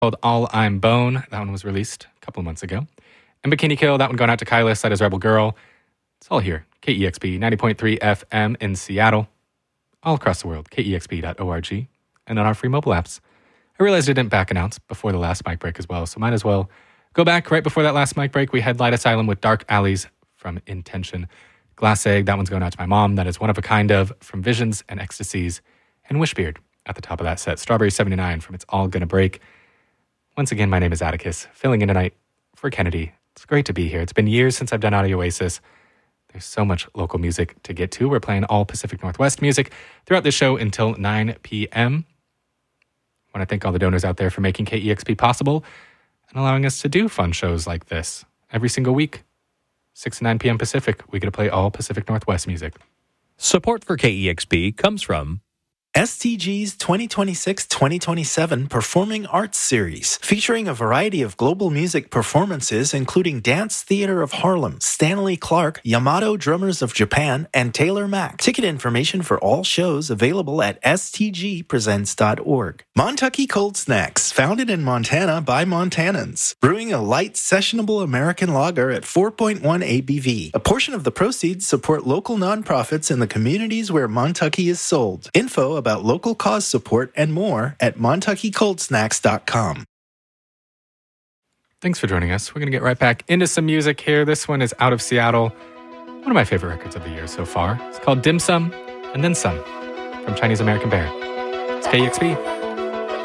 called All I'm Bone. That one was released a couple of months ago. And Bikini Kill, that one going out to Kylis. That is Rebel Girl. It's all here. KEXP 90.3 FM in Seattle. All across the world. KEXP.org. And on our free mobile apps. I realized I didn't back announce before the last mic break as well, so might as well go back. Right before that last mic break, we had Light Asylum with Dark Alleys from Intention. Glass Egg, that one's going out to my mom. That is One of a Kind of from Visions and Ecstasies. And Wishbeard at the top of that set. Strawberry 79 from It's All Gonna Break. Once again, my name is Atticus, filling in tonight for Kennedy. It's great to be here. It's been years since I've done Audio Oasis. There's so much local music to get to. We're playing all Pacific Northwest music throughout the show until 9 p.m. I want to thank all the donors out there for making KEXP possible and allowing us to do fun shows like this every single week. 6 to 9 p.m. Pacific, we get to play all Pacific Northwest music. Support for KEXP comes from STG's 2026-2027 Performing Arts Series, featuring a variety of global music performances including Dance Theater of Harlem, Stanley Clarke, Yamato Drummers of Japan, and Taylor Mack. Ticket information for all shows available at stgpresents.org. Montucky Cold Snacks, founded in Montana by Montanans. Brewing a light, sessionable American lager at 4.1 ABV. A portion of the proceeds support local nonprofits in the communities where Montucky is sold. Info about local cause support and more at montuckycoldsnacks.com. Thanks for joining us. We're going to get right back into some music here. This one is out of Seattle. One of my favorite records of the year so far. It's called Dim Sum and Then Some from Chinese American Bear. It's KEXP.